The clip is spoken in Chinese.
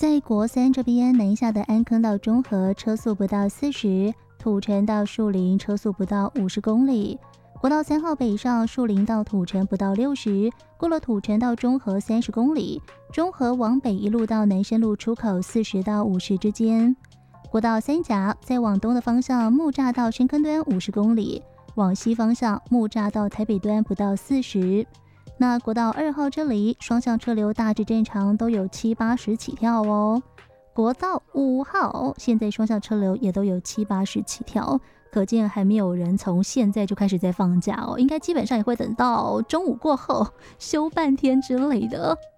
在国三这边，南下的安坑到中和车速不到40，土城到树林车速不到50公里。国道3号北上，树林到土城不到60，过了土城到中和30公里，中和往北一路到南深路出口40到50之间。国道3甲再往东的方向，木栅到深坑端50公里，往西方向木栅到台北端不到40。那国道2号这里双向车流大致正常，都有70-80起跳哦。国道5号现在双向车流也都有70-80起跳，可见还没有人从现在就开始在放假哦，应该基本上也会等到中午过后休半天之类的。